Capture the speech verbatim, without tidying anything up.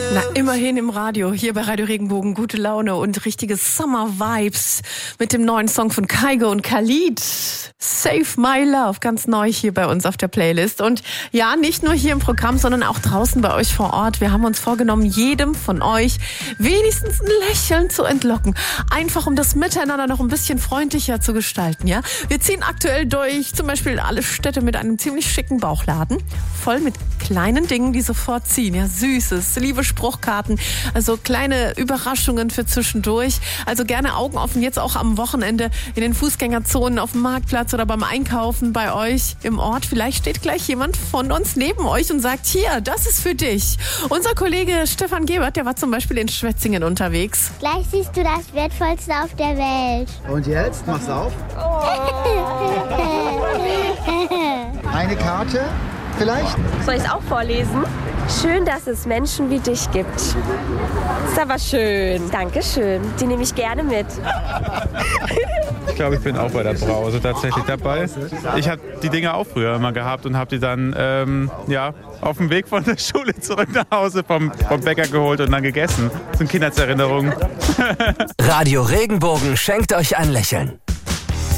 Na, immerhin im Radio, hier bei Radio Regenbogen, gute Laune und richtige Summer-Vibes mit dem neuen Song von Kygo und Khalid. Save My Love, ganz neu hier bei uns auf der Playlist. Und ja, nicht nur hier im Programm, sondern auch draußen bei euch vor Ort. Wir haben uns vorgenommen, jedem von euch wenigstens ein Lächeln zu entlocken. Einfach, um das Miteinander noch ein bisschen freundlicher zu gestalten, ja. Wir ziehen aktuell durch zum Beispiel alle Städte mit einem ziemlich schicken Bauchladen. Voll mit kleinen Dingen, die sofort ziehen, ja. Süßes, liebe Spruchkarten, also kleine Überraschungen für zwischendurch. Also gerne Augen offen, jetzt auch am Wochenende in den Fußgängerzonen, auf dem Marktplatz oder beim Einkaufen bei euch im Ort. Vielleicht steht gleich jemand von uns neben euch und sagt, hier, das ist für dich. Unser Kollege Stefan Gebert, der war zum Beispiel in Schwetzingen unterwegs. Gleich siehst du das Wertvollste auf der Welt. Und jetzt? Mach's auf. Eine Karte vielleicht? Soll ich es auch vorlesen? Schön, dass es Menschen wie dich gibt. Ist aber schön. Dankeschön. Die nehme ich gerne mit. Ich glaube, ich bin auch bei der Brause tatsächlich dabei. Ich habe die Dinge auch früher immer gehabt und habe die dann ähm, ja, auf dem Weg von der Schule zurück nach Hause vom, vom Bäcker geholt und dann gegessen. Das sind Kindheitserinnerungen. Radio Regenbogen schenkt euch ein Lächeln.